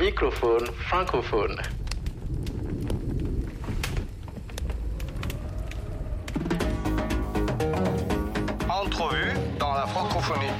microphone francophone. Entrevue dans la francophonie.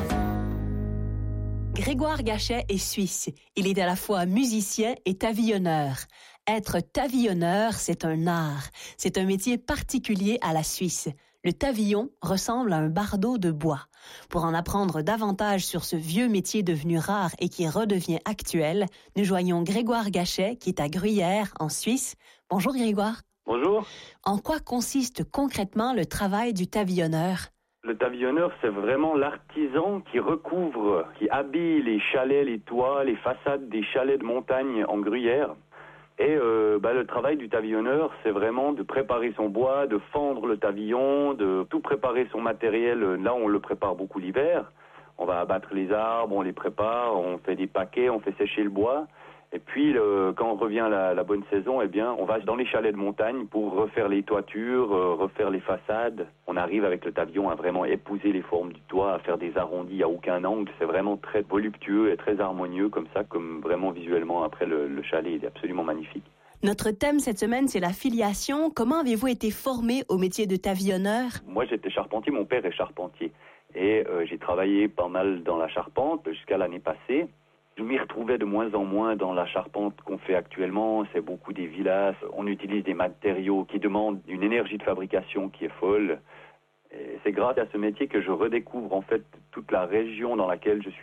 Grégoire Gachet est suisse. Il est à la fois musicien et tavillonneur. Être tavillonneur, c'est un art. C'est un métier particulier à la Suisse. Le tavillon ressemble à un bardeau de bois. Pour en apprendre davantage sur ce vieux métier devenu rare et qui redevient actuel, nous joignons Grégoire Gachet, qui est à Gruyère, en Suisse. Bonjour Grégoire. Bonjour. En quoi consiste concrètement le travail du tavillonneur? Le tavillonneur, c'est vraiment l'artisan qui recouvre, qui habille les chalets, les toits, les façades des chalets de montagne en Gruyère. Et le travail du tavillonneur, c'est vraiment de préparer son bois, de fendre le tavillon, de tout préparer son matériel. Là, on le prépare beaucoup l'hiver. On va abattre les arbres, on les prépare, on fait des paquets, on fait sécher le bois. Et puis, quand revient la bonne saison, eh bien, on va dans les chalets de montagne pour refaire les toitures, refaire les façades. On arrive avec le tavillon à vraiment épouser les formes du toit, à faire des arrondis à aucun angle. C'est vraiment très voluptueux et très harmonieux comme ça, comme vraiment visuellement. Après, le chalet, il est absolument magnifique. Notre thème cette semaine, c'est la filiation. Comment avez-vous été formé au métier de tavillonneur? Moi, j'étais charpentier. Mon père est charpentier. Et j'ai travaillé pas mal dans la charpente jusqu'à l'année passée. Je m'y retrouvais de moins en moins dans la charpente qu'on fait actuellement. C'est beaucoup des villas. On utilise des matériaux qui demandent une énergie de fabrication qui est folle. Et c'est grâce à ce métier que je redécouvre en fait toute la région dans laquelle je suis